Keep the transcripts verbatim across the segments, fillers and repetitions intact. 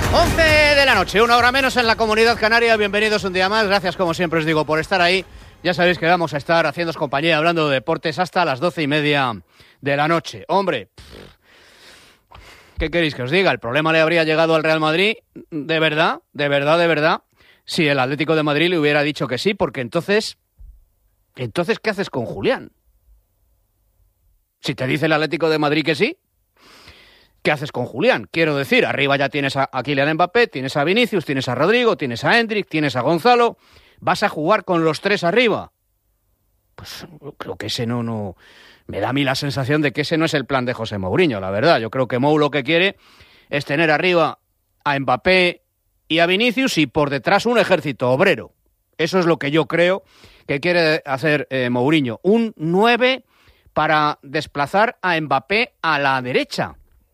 once de la noche, una hora menos en la Comunidad Canaria. Bienvenidos un día más. Gracias, como siempre os digo, por estar ahí. Ya sabéis que vamos a estar haciéndoos compañía hablando de deportes hasta las doce y media de la noche. Hombre, ¿qué queréis que os diga? ¿El problema le habría llegado al Real Madrid? ¿De verdad? ¿De verdad? ¿De verdad? Si el Atlético de Madrid le hubiera dicho que sí, porque entonces... Entonces, ¿qué haces con Julián? Si te dice el Atlético de Madrid que sí, ¿qué haces con Julián? Quiero decir, arriba ya tienes a, a Kylian Mbappé, tienes a Vinicius, tienes a Rodrigo, tienes a Endrick, tienes a Gonzalo. ¿Vas a jugar con los tres arriba? Pues creo que ese no, no... Me da a mí la sensación de que ese no es el plan de José Mourinho, la verdad. Yo creo que Mou lo que quiere es tener arriba a Mbappé y a Vinicius y por detrás un ejército obrero. Eso es lo que yo creo que quiere hacer eh, Mourinho. Un nueve para desplazar a Mbappé a la derecha.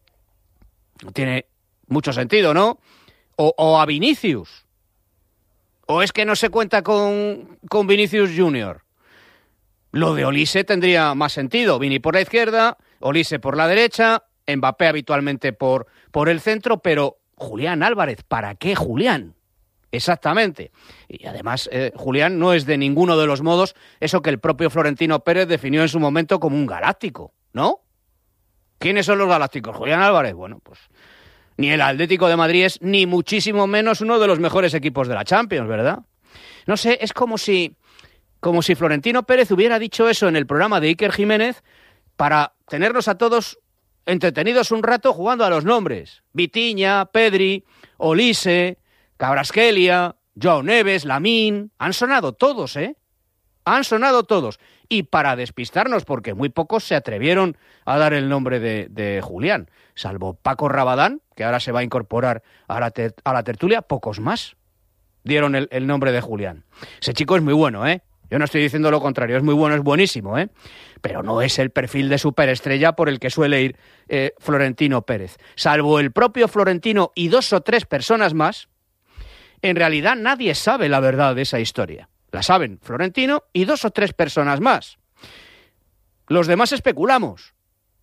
No tiene mucho sentido, ¿no? O, o a Vinicius. ¿O es que no se cuenta con, con Vinicius Junior? Lo de Olise tendría más sentido. Vini por la izquierda, Olise por la derecha, Mbappé habitualmente por, por el centro, pero Julián Álvarez, ¿para qué Julián? Exactamente. Y además, eh, Julián no es de ninguno de los modos eso que el propio Florentino Pérez definió en su momento como un galáctico, ¿no? ¿Quiénes son los galácticos? Julián Álvarez, bueno, pues ni el Atlético de Madrid es ni muchísimo menos uno de los mejores equipos de la Champions, ¿verdad? No sé, es como si, como si Florentino Pérez hubiera dicho eso en el programa de Iker Jiménez para tenernos a todos entretenidos un rato jugando a los nombres. Vitinha, Pedri, Olise, Kvaratskhelia, Joao Neves, Lamine, han sonado todos, ¿eh? Han sonado todos. Y para despistarnos, porque muy pocos se atrevieron a dar el nombre de, de Julián, salvo Paco Rabadán, que ahora se va a incorporar a la, ter, a la tertulia, pocos más dieron el, el nombre de Julián. Ese chico es muy bueno, ¿eh? Yo no estoy diciendo lo contrario, es muy bueno, es buenísimo, ¿eh? Pero no es el perfil de superestrella por el que suele ir eh, Florentino Pérez. Salvo el propio Florentino y dos o tres personas más, en realidad nadie sabe la verdad de esa historia. La saben Florentino y dos o tres personas más. Los demás especulamos.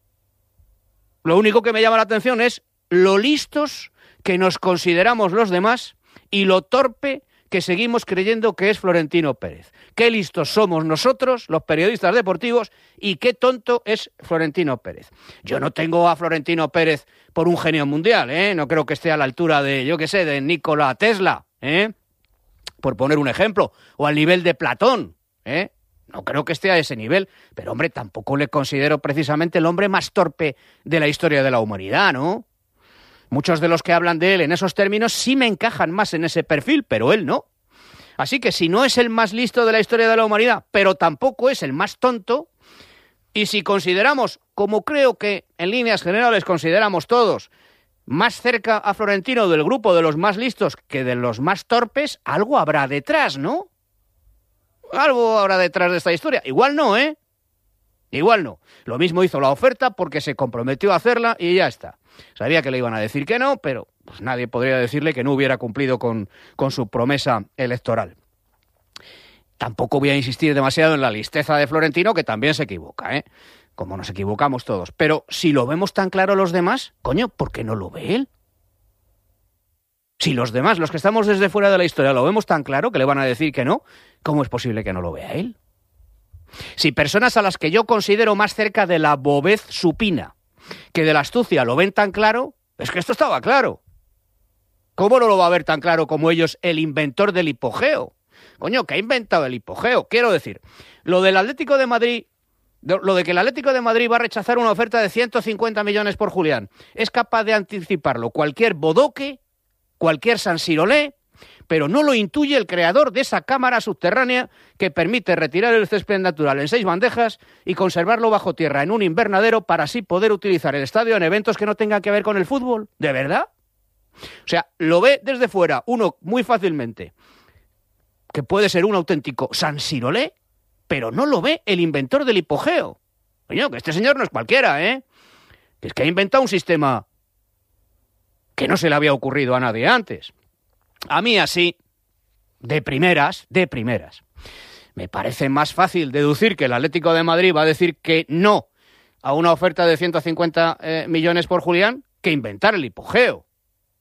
Lo único que me llama la atención es lo listos que nos consideramos los demás y lo torpe que seguimos creyendo que es Florentino Pérez. Qué listos somos nosotros, los periodistas deportivos, y qué tonto es Florentino Pérez. Yo no tengo a Florentino Pérez por un genio mundial, ¿eh? No creo que esté a la altura de, yo qué sé, de Nikola Tesla, ¿eh? Por poner un ejemplo, o al nivel de Platón, ¿eh? No creo que esté a ese nivel, pero hombre, tampoco le considero precisamente el hombre más torpe de la historia de la humanidad, ¿no? Muchos de los que hablan de él en esos términos sí me encajan más en ese perfil, pero él no. Así que si no es el más listo de la historia de la humanidad, pero tampoco es el más tonto, y si consideramos, como creo que en líneas generales consideramos todos, más cerca a Florentino del grupo de los más listos que de los más torpes, algo habrá detrás, ¿no? Algo habrá detrás de esta historia. Igual no, ¿eh? Igual no. Lo mismo hizo la oferta porque se comprometió a hacerla y ya está. Sabía que le iban a decir que no, pero pues nadie podría decirle que no hubiera cumplido con, con su promesa electoral. Tampoco voy a insistir demasiado en la listeza de Florentino, que también se equivoca, ¿eh? Como nos equivocamos todos. Pero si lo vemos tan claro los demás, coño, ¿por qué no lo ve él? Si los demás, los que estamos desde fuera de la historia, lo vemos tan claro que le van a decir que no, ¿cómo es posible que no lo vea él? Si personas a las que yo considero más cerca de la bobez supina que de la astucia lo ven tan claro, es que esto estaba claro. ¿Cómo no lo va a ver tan claro como ellos el inventor del hipogeo? Coño, ¿qué ha inventado el hipogeo? Quiero decir, lo del Atlético de Madrid, lo de que el Atlético de Madrid va a rechazar una oferta de ciento cincuenta millones por Julián, es capaz de anticiparlo cualquier bodoque, cualquier sansirolé, pero no lo intuye el creador de esa cámara subterránea que permite retirar el césped natural en seis bandejas y conservarlo bajo tierra en un invernadero para así poder utilizar el estadio en eventos que no tengan que ver con el fútbol. ¿De verdad? O sea, lo ve desde fuera uno muy fácilmente, que puede ser un auténtico sansirolé, pero no lo ve el inventor del hipogeo. Coño, que este señor no es cualquiera, ¿eh? Que es que ha inventado un sistema que no se le había ocurrido a nadie antes. A mí así, de primeras, de primeras, me parece más fácil deducir que el Atlético de Madrid va a decir que no a una oferta de ciento cincuenta eh, millones por Julián que inventar el hipogeo.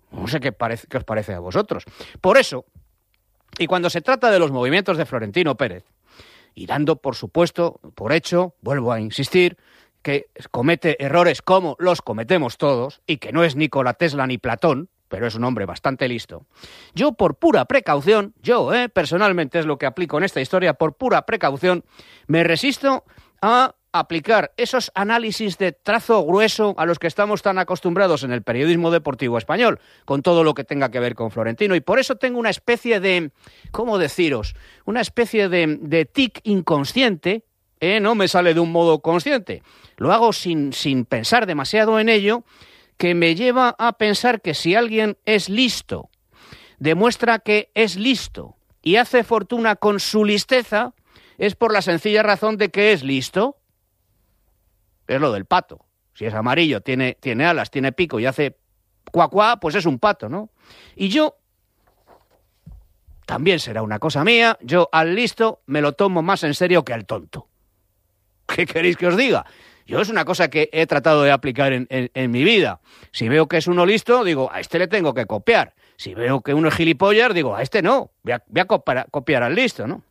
No sé qué, parece, qué os parece a vosotros. Por eso, y cuando se trata de los movimientos de Florentino Pérez, y dando, por supuesto, por hecho, vuelvo a insistir, que comete errores como los cometemos todos, y que no es Nikola Tesla ni Platón, pero es un hombre bastante listo, yo por pura precaución, yo eh, personalmente es lo que aplico en esta historia, por pura precaución, me resisto a aplicar esos análisis de trazo grueso a los que estamos tan acostumbrados en el periodismo deportivo español, con todo lo que tenga que ver con Florentino, y por eso tengo una especie de, ¿cómo deciros?, una especie de, de tic inconsciente, eh, no me sale de un modo consciente, lo hago sin, sin pensar demasiado en ello, que me lleva a pensar que si alguien es listo, demuestra que es listo y hace fortuna con su listeza, es por la sencilla razón de que es listo. Es lo del pato. Si es amarillo, tiene, tiene alas, tiene pico y hace cuá cuá, pues es un pato, ¿no? Y yo, también será una cosa mía, yo al listo me lo tomo más en serio que al tonto. ¿Qué queréis que os diga? Yo es una cosa que he tratado de aplicar en, en, en mi vida. Si veo que es uno listo, digo, a este le tengo que copiar. Si veo que uno es gilipollas, digo, a este no, voy a, voy a copiar, copiar al listo, ¿no?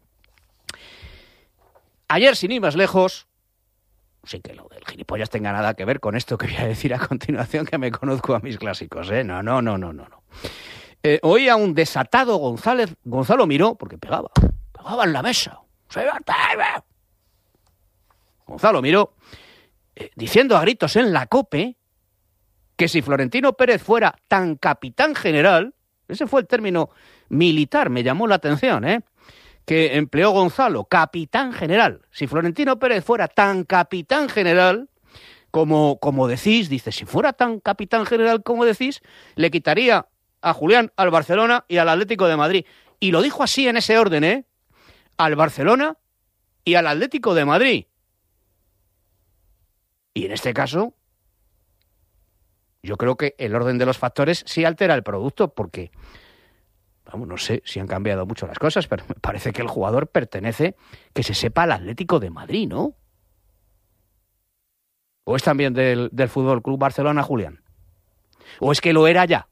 Ayer, sin ir más lejos, sí que lo del gilipollas tenga nada que ver con esto que voy a decir a continuación, que me conozco a mis clásicos, ¿eh? No, no, no, no, no. no. Eh, oí a un desatado González, Gonzalo Miró, porque pegaba, pegaba en la mesa. Gonzalo Miró, eh, diciendo a gritos en la COPE que si Florentino Pérez fuera tan capitán general, ese fue el término militar, me llamó la atención, ¿eh? que empleó Gonzalo, capitán general. Si Florentino Pérez fuera tan capitán general, como, como decís, dice, si fuera tan capitán general como decís, le quitaría a Julián al Barcelona y al Atlético de Madrid. Y lo dijo así en ese orden, ¿eh? Al Barcelona y al Atlético de Madrid. Y en este caso, yo creo que el orden de los factores sí altera el producto, porque, vamos, no sé si han cambiado mucho las cosas, pero me parece que el jugador pertenece, que se sepa, al Atlético de Madrid, ¿no? ¿O es también del, del Fútbol Club Barcelona, Julián? ¿O es que lo era ya?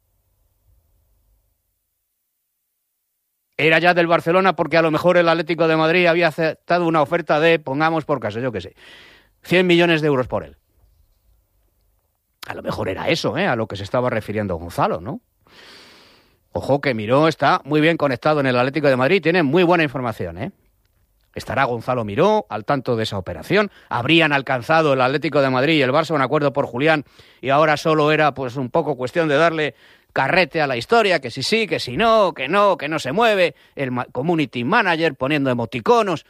Era ya del Barcelona porque a lo mejor el Atlético de Madrid había aceptado una oferta de, pongamos por caso, yo qué sé, cien millones de euros por él. A lo mejor era eso, ¿eh? A lo que se estaba refiriendo Gonzalo, ¿no? Ojo que Miró está muy bien conectado en el Atlético de Madrid, tiene muy buena información, ¿eh? Estará Gonzalo Miró al tanto de esa operación. Habrían alcanzado el Atlético de Madrid y el Barça un acuerdo por Julián y ahora solo era pues un poco cuestión de darle carrete a la historia, que si sí, que si no, que no, que no se mueve, el community manager poniendo emoticonos,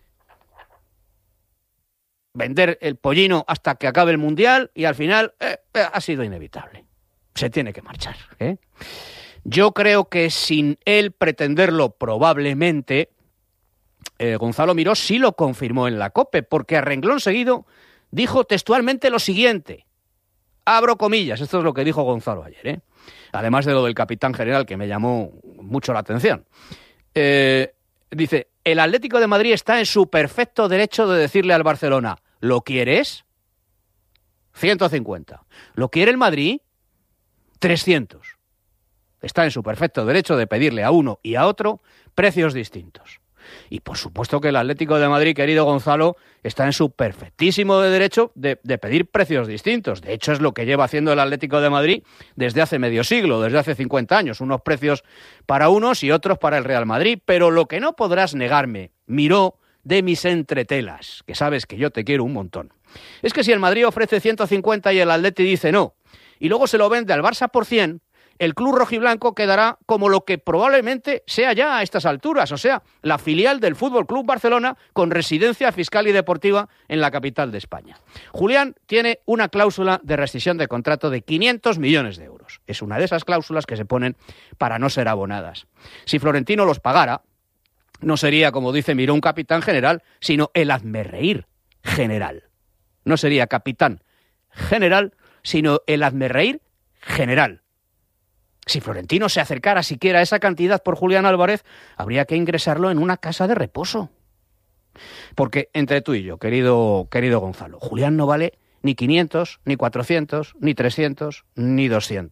vender el pollino hasta que acabe el Mundial y al final eh, ha sido inevitable. Se tiene que marchar, ¿eh? Yo creo que sin él pretenderlo probablemente, eh, Gonzalo Miró sí lo confirmó en la COPE, porque a renglón seguido dijo textualmente lo siguiente. Abro comillas, esto es lo que dijo Gonzalo ayer, ¿eh? Además de lo del capitán general, que me llamó mucho la atención. Eh, dice, el Atlético de Madrid está en su perfecto derecho de decirle al Barcelona, ¿lo quieres? ciento cincuenta. ¿Lo quiere el Madrid? trescientos. Está en su perfecto derecho de pedirle a uno y a otro precios distintos. Y por supuesto que el Atlético de Madrid, querido Gonzalo, está en su perfectísimo derecho de, de pedir precios distintos. De hecho, es lo que lleva haciendo el Atlético de Madrid desde hace medio siglo, desde hace cincuenta años. Unos precios para unos y otros para el Real Madrid. Pero lo que no podrás negarme, Miró, de mis entretelas, que sabes que yo te quiero un montón, es que si el Madrid ofrece ciento cincuenta y el Atleti dice no, y luego se lo vende al Barça por cien, el club rojiblanco quedará como lo que probablemente sea ya a estas alturas, o sea, la filial del Fútbol Club Barcelona con residencia fiscal y deportiva en la capital de España. Julián tiene una cláusula de rescisión de contrato de quinientos millones de euros. Es una de esas cláusulas que se ponen para no ser abonadas. Si Florentino los pagara, no sería, como dice Miró, un capitán general, sino el hazmerreír general. No sería capitán general, sino el hazmerreír general. Si Florentino se acercara siquiera a esa cantidad por Julián Álvarez, habría que ingresarlo en una casa de reposo. Porque entre tú y yo, querido, querido Gonzalo, Julián no vale ni quinientos, ni cuatrocientos, ni trescientos, ni doscientos.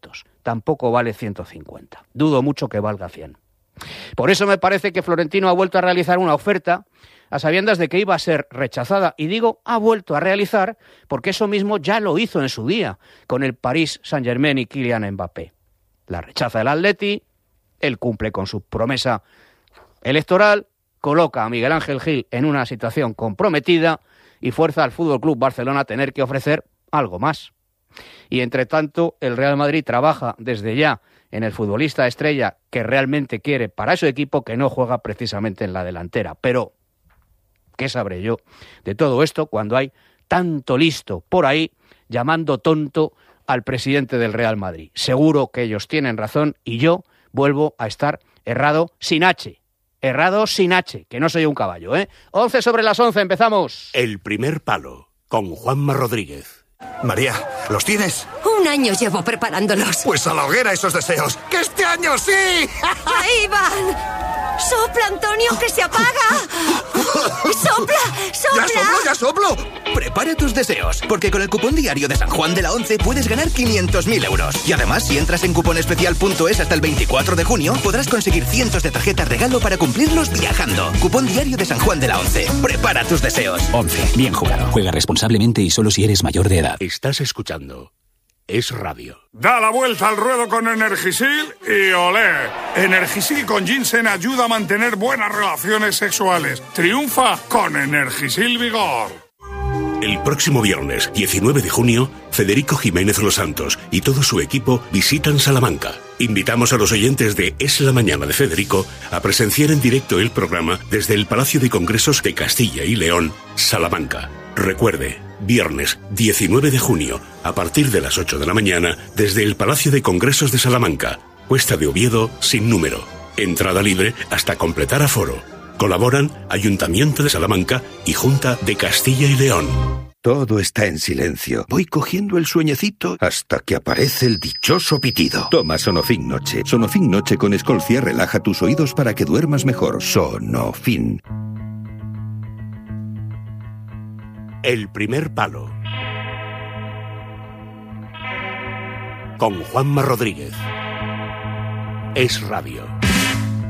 tampoco vale ciento cincuenta. Dudo mucho que valga cien. Por eso me parece que Florentino ha vuelto a realizar una oferta a sabiendas de que iba a ser rechazada. Y digo, ha vuelto a realizar porque eso mismo ya lo hizo en su día con el Paris Saint-Germain y Kylian Mbappé. La rechaza el Atleti, él cumple con su promesa electoral, coloca a Miguel Ángel Gil en una situación comprometida y fuerza al F C Barcelona a tener que ofrecer algo más. Y entre tanto, el Real Madrid trabaja desde ya en el futbolista estrella que realmente quiere para su equipo, que no juega precisamente en la delantera. Pero, ¿qué sabré yo de todo esto cuando hay tanto listo por ahí llamando tonto al presidente del Real Madrid? Seguro que ellos tienen razón y yo vuelvo a estar errado sin H. Errado sin H, que no soy un caballo, ¿eh? once sobre las once, empezamos. El primer palo, con Juanma Rodríguez. María, ¿los tienes? Un año llevo preparándolos. Pues a la hoguera esos deseos. ¡Que este año sí! ¡Ahí van! ¡Sopla, Antonio, que se apaga! ¡Sopla, sopla! ¡Ya soplo, ya soplo! Prepara tus deseos, porque con el cupón diario de San Juan de la Once puedes ganar quinientos mil euros. Y además, si entras en cuponespecial punto es hasta el veinticuatro de junio, podrás conseguir cientos de tarjetas regalo para cumplirlos viajando. Cupón diario de San Juan de la Once. Prepara tus deseos. once. Bien jugado. Juega responsablemente y solo si eres mayor de edad. Estás escuchando Es Radio. Da la vuelta al ruedo con Energisil y olé. Energisil con ginseng ayuda a mantener buenas relaciones sexuales. Triunfa con Energisil Vigor. El próximo viernes, diecinueve de junio, Federico Jiménez Los Santos y todo su equipo visitan Salamanca. Invitamos a los oyentes de Es la Mañana de Federico a presenciar en directo el programa desde el Palacio de Congresos de Castilla y León, Salamanca. Recuerde, viernes diecinueve de junio, a partir de las ocho de la mañana, desde el Palacio de Congresos de Salamanca, Cuesta de Oviedo, sin número. Entrada libre hasta completar aforo. Colaboran Ayuntamiento de Salamanca y Junta de Castilla y León. Todo está en silencio. Voy cogiendo el sueñecito hasta que aparece el dichoso pitido. Toma Sonofin Noche. Sonofin Noche con Escolcia relaja tus oídos para que duermas mejor. Sonofin. El primer palo, con Juanma Rodríguez. Es Radio.